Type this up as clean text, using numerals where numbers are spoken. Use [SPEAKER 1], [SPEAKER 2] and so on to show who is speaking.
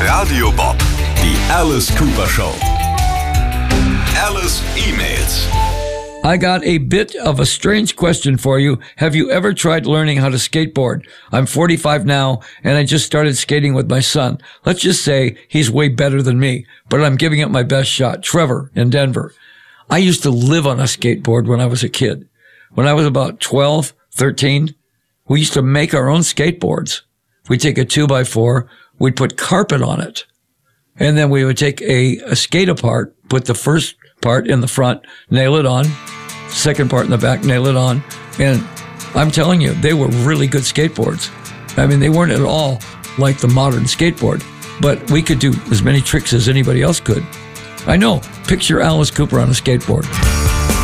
[SPEAKER 1] Radio Bob, die Alice Cooper Show. Alice emails.
[SPEAKER 2] I got a bit of a strange question for you. Have you ever tried learning how to skateboard? I'm 45 now, and I just started skating with my son. Let's just say he's way better than me, but I'm giving it my best shot. Trevor in Denver. I used to live on a skateboard when I was a kid. When I was about 12, 13, we used to make our own skateboards. We'd take a 2x4, we'd put carpet on it, and then we would take a skate apart, put the first part in the front, nail it on, second part in the back, nail it on, and I'm telling you, they were really good skateboards. I mean, they weren't at all like the modern skateboard, but we could do as many tricks as anybody else could. I know. Picture Alice Cooper on a skateboard.